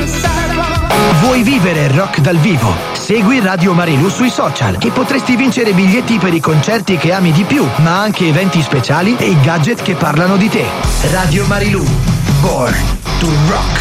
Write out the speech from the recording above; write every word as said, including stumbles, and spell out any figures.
Vuoi vivere il rock dal vivo? Segui Radio Marilù sui social e potresti vincere biglietti per i concerti che ami di più, ma anche eventi speciali e i gadget che parlano di te. Radio Marilù, born to rock.